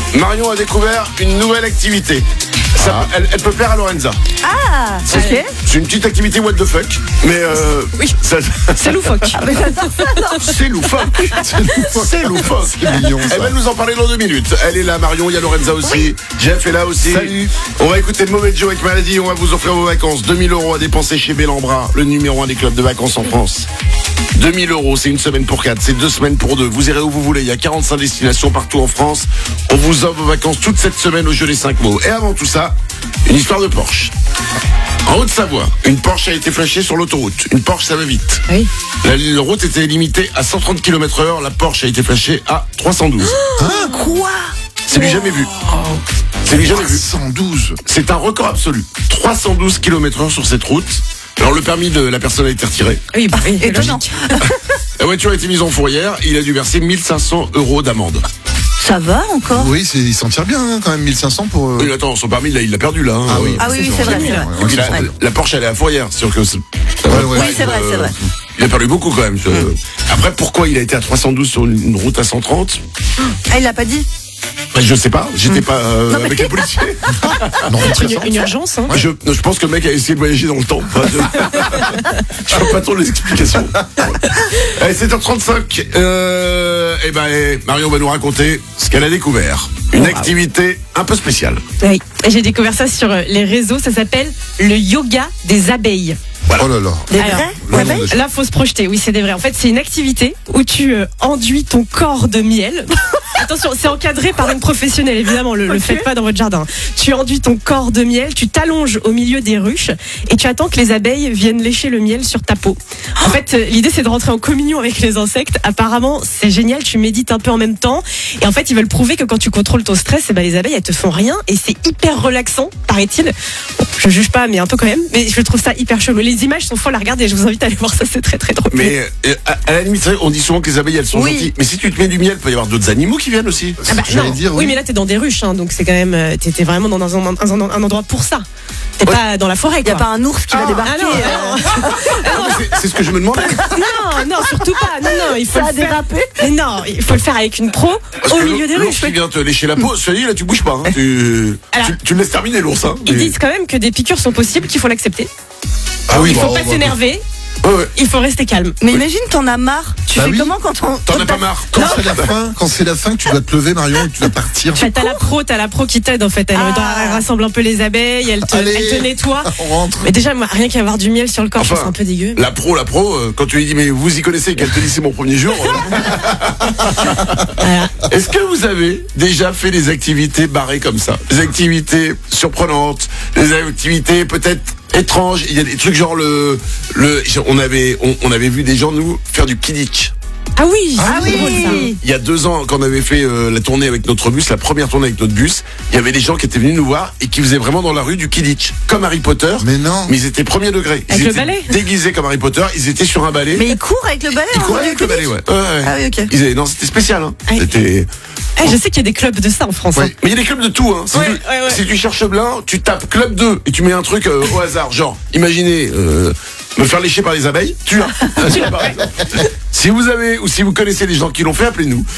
Marion a découvert une nouvelle activité. Elle peut plaire à Lorenza. Ah, ok. C'est une petite activité what the fuck, mais Oui. C'est loufoque. c'est loufoque. C'est loufoque. C'est mignon, ça. Elle va nous en parler dans 2 minutes. Elle est là, Marion, il y a Lorenza aussi. Oui. Jeff est là aussi. Salut. On va écouter le mauvais Joe avec Maladie. On va vous offrir vos vacances. 2000 € à dépenser chez Bellambra, le numéro 1 des clubs de vacances en France. 2000 €, c'est une semaine pour 4, c'est 2 semaines pour 2. Vous irez où vous voulez, il y a 45 destinations partout en France. On vous offre vos vacances toute cette semaine au jeu des 5 mots. Et avant tout ça, une histoire de Porsche. En Haute-Savoie, une Porsche a été flashée sur l'autoroute. Une Porsche, ça va vite. Oui. La route était limitée à 130 km/h. La Porsche a été flashée à 312. Quoi? C'est du jamais vu. C'est du jamais vu. 112. C'est un record absolu. 312 km/h sur cette route. Alors le permis de la personne a été retiré. Oui, bah, oui, Étonnant. logique. La voiture a été mise en fourrière. Il a dû verser 1500 € d'amende. Ça va encore? Oui, il s'en tire bien hein, quand même, 1500 pour... Oui, attends, son permis, là, il l'a perdu, là. hein. Ah oui, Ah oui, c'est vrai, c'est vrai. Donc, la Porsche, elle est à fourrière. C'est sûr que Oui, c'est vrai, c'est vrai. Il a perdu beaucoup, quand même. Après, pourquoi il a été à 312 sur une route à 130? Ah, il l'a pas dit? Je sais pas. J'étais pas Non, mais- avec les policiers. Non, très simple. Une urgence, hein. Je pense que le mec a essayé de voyager dans le temps. Enfin, je vois pas trop les explications. Allez, 7h35. Marion va nous raconter ce qu'elle a découvert. Une activité un peu spéciale. Oui. Et j'ai découvert ça sur les réseaux. Ça s'appelle le yoga des abeilles. Oh là là. Des Alors, vrais? Le nom de- Là, faut se projeter. Oui, c'est des vrais. En fait, c'est une activité où tu enduis ton corps de miel. Attention, c'est encadré par une professionnelle, évidemment. Le faites pas dans votre jardin. Tu enduis ton corps de miel, tu t'allonges au milieu des ruches et tu attends que les abeilles viennent lécher le miel sur ta peau. En fait, l'idée, c'est de rentrer en communion avec les insectes. Apparemment, c'est génial. Tu médites un peu en même temps. Et en fait, ils veulent prouver que quand tu contrôles ton stress, les abeilles, elles te font rien. Et c'est hyper relaxant, paraît-il. Bon, je juge pas, mais un peu quand même. Mais je trouve ça hyper chelou. Les images sont folles à regarder. Je vous invite à aller voir ça. C'est très, très drôle. Mais à la limite, c'est vrai, on dit souvent que les abeilles, elles sont Oui. gentilles. Mais si tu te mets du miel, il peut y avoir d'autres animaux qui viennent aussi. Ah bah, J'allais non. dire, oui, oui. mais là, t'es dans des ruches, hein, donc c'est quand même. T'es vraiment dans un endroit pour ça. T'es pas dans la forêt, Il n'y quoi. a pas un ours qui va débarquer. Ah non, Ah, mais c'est ce que je me demandais. non, surtout pas. Non, il faut Ça a le faire. dérapé. Mais non, il faut le faire avec une pro Parce au que milieu des l'ours ruches. qui vient te lécher la peau, celui là, tu bouges pas. Hein. Alors- Tu le laisses terminer, l'ours. Hein. Ils Mais- disent quand même que des piqûres sont possibles, qu'il faut l'accepter. Ah oui, Il faut bah, pas bah, s'énerver. Ouais, ouais. Il faut rester calme. Mais imagine, t'en as marre. Tu Bah fais oui. comment quand on. T'en as pas marre. Quand c'est la fin que tu dois te lever, Marion, et que tu dois partir. T'as la pro qui t'aide en fait. Elle rassemble un peu les abeilles, elle Allez. te nettoie. On rentre. Mais déjà, moi, rien qu'avoir du miel sur le corps, je trouve ça un peu dégueu. La pro, quand tu lui dis, mais vous y connaissez, qu'elle te dit c'est mon premier jour. Voilà. Est-ce que vous avez déjà fait des activités barrées comme ça? Des activités surprenantes, des activités peut-être étranges. Il y a des trucs genre on avait vu des gens, nous, faire du kidditch. Ah oui, Ah c'est drôle, ça. oui. Il y a 2 ans, quand on avait fait la tournée avec notre bus, la première tournée avec notre bus, il y avait des gens qui étaient venus nous voir et qui faisaient vraiment dans la rue du kidditch, comme Harry Potter. Mais non. Mais ils étaient premier degré. Ils Avec le étaient balai. déguisés comme Harry Potter. Ils étaient sur un balai. Mais il court avec le balai. Ils hein, couraient au avec le balai, ouais. Ouais, ouais. Ah oui, ok. Non, c'était spécial. Hein. Ouais. C'était. Je sais qu'il y a des clubs de ça en France. Ouais. hein. Mais il y a des clubs de tout. Hein. Ouais, ouais. Si tu cherches blanc, tu tapes club 2 et tu mets un truc au hasard. Genre, imaginez me faire lécher par les abeilles. Tu as. Par exemple. Si vous avez ou si vous connaissez des gens qui l'ont fait, appelez-nous.